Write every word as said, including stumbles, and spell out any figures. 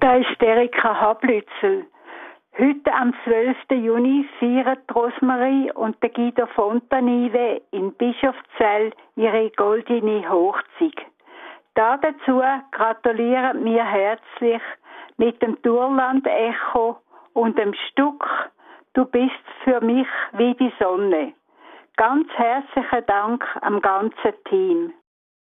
Da ist Erika Hablützel. Heute am zwölften Juni feiern Rosmarie und der Guido Fontanive in Bischofszell ihre goldene Hochzeit. Da dazu gratulieren wir herzlich mit dem Durland-Echo und dem Stück «Du bist für mich wie die Sonne». Ganz herzlichen Dank am ganzen Team.